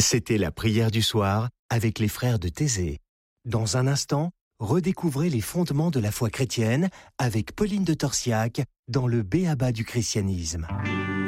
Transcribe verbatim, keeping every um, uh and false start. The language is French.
C'était la prière du soir avec les frères de Thésée. Dans un instant, redécouvrez les fondements de la foi chrétienne avec Pauline de Torsiac dans le B A B A du christianisme.